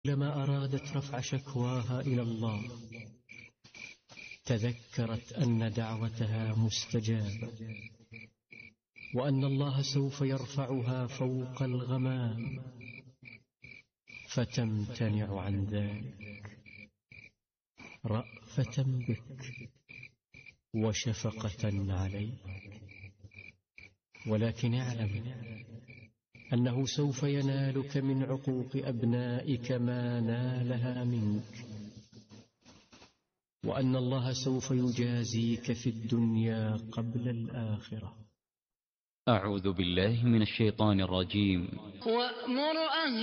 لما أرادت رفع شكواها إلى الله تذكرت أن دعوتها مستجابة، وأن الله سوف يرفعها فوق الغمام، فتمتنع عن ذلك رأفة بك وشفقة عليك. ولكن اعلم أنه سوف ينالك من عقوق أبنائك ما نالها منك، وأن الله سوف يجازيك في الدنيا قبل الآخرة. أعوذ بالله من الشيطان الرجيم. وأمر